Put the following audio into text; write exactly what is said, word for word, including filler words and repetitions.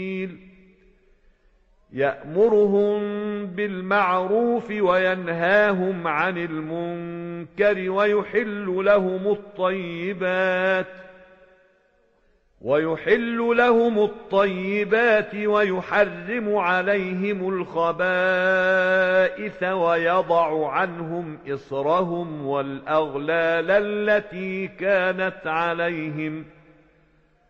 يأمرهم بالمعروف وينهاهم عن المنكر ويحل لهم الطيبات ويحل لهم الطيبات ويحرم عليهم الخبائث ويضع عنهم إصرهم والأغلال التي كانت عليهم